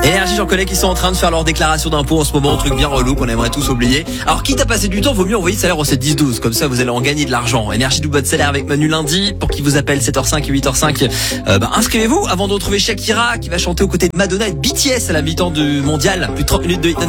Énergie, j'en connais qui sont en train de faire leur déclaration d'impôt en ce moment, un truc bien relou qu'on aimerait tous oublier. Alors quitte à passer du temps, vaut mieux envoyer salaire au 7-10-12, comme ça vous allez en gagner de l'argent. Énergie double de salaire avec Manu lundi, pour qui vous appelle 7h05 et 8h05. Inscrivez-vous avant de retrouver Shakira qui va chanter aux côtés de Madonna et de BTS à la mi-temps du mondial. Plus de 30 minutes de hit